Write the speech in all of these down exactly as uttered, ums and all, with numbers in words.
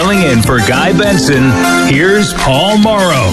Filling in for Guy Benson, here's Paul Morrow.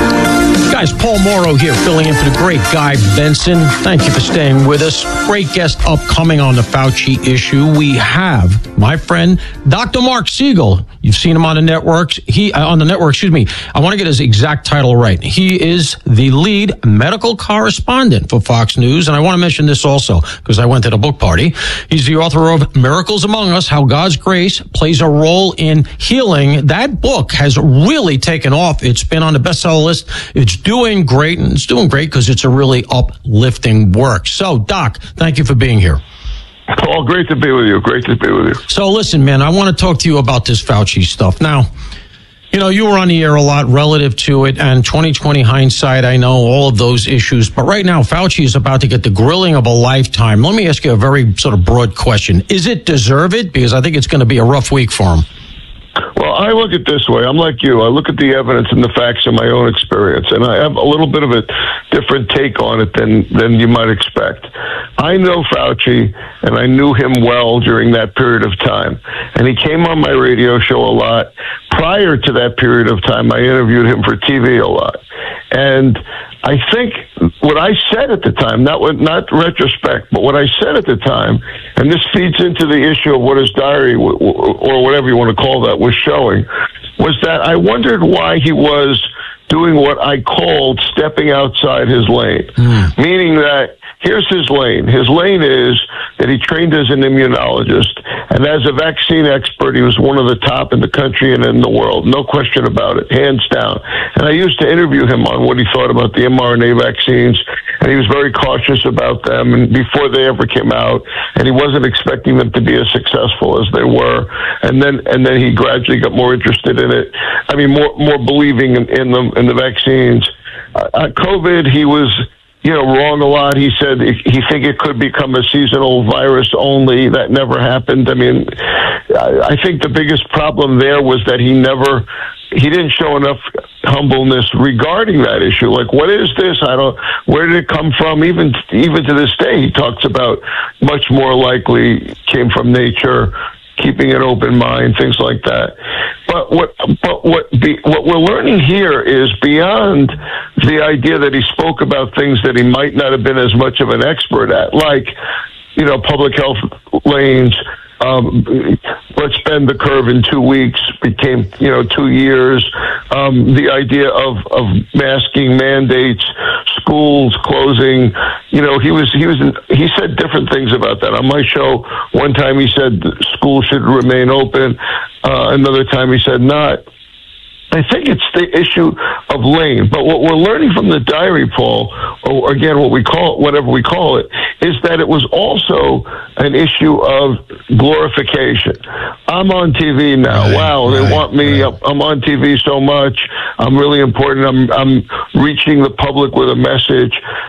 Guys, Paul Morrow here, filling in for the great Guy Benson. Thank you for staying with us. Great guest upcoming on the Fauci issue. We have my friend, Doctor Mark Siegel. You've seen him on the networks. He uh, on the network, excuse me. I want to get his exact title right. He is the lead medical correspondent for Fox News. And I want to mention this also because I went to the book party. He's the author of Miracles Among Us, How God's Grace Plays a Role in Healing. That book has really taken off. It's been on the bestseller list. It's doing great, and it's doing great because it's a really uplifting work. So, Doc, thank you for being here. Paul, great to be with you. Great to be with you. So, listen, man, I want to talk to you about this Fauci stuff. Now, you know, you were on the air a lot relative to it, and twenty twenty hindsight, I know all of those issues. But right now, Fauci is about to get the grilling of a lifetime. Let me ask you a very sort of broad question. Is it deserve it? Because I think it's going to be a rough week for him. Well, I look at it this way. I'm like you. I look at the evidence and the facts in my own experience, and I have a little bit of a different take on it than, than you might expect. I know Fauci, and I knew him well during that period of time. And he came on my radio show a lot. Prior to that period of time, I interviewed him for T V a lot. And I think what I said at the time, not what, not retrospect, but what I said at the time, and this feeds into the issue of what his diary, or whatever you want to call that, was showing, was that I wondered why he was doing what I called stepping outside his lane. Mm. Meaning that here's his lane. His lane is that he trained as an immunologist, and as a vaccine expert, he was one of the top in the country and in the world. No question about it, hands down. And I used to interview him on what he thought about the mRNA vaccines, and he was very cautious about them and before they ever came out, and he wasn't expecting them to be as successful as they were. And then and then he gradually got more interested in it. I mean, more more believing in, in them in the vaccines. Uh, COVID, he was, you know, wrong a lot. He said he think it could become a seasonal virus only. That never happened. I mean, I think the biggest problem there was that he never, he didn't show enough humbleness regarding that issue. Like, what is this? I don't, where did it come from? Even, even to this day, he talks about much more likely came from nature, keeping an open mind, things like that. But what, but what, be, what we're learning here is beyond the idea that he spoke about things that he might not have been as much of an expert at, like, you know, public health lanes. Um, let's bend the curve in two weeks became, you know, two years. Um, the idea of, of masking mandates, schools closing, you know, he was, he was, he said different things about that. On my show, one time he said schools should remain open. Uh, another time he said not. I think it's the issue of lane. But what we're learning from the diary, Paul, or again, what we call it, whatever we call it, is that it was also an issue of glorification. I'm on T V now. Right, wow, they right, want me. Right. I'm on T V so much. I'm really important. I'm, I'm reaching the public with a message.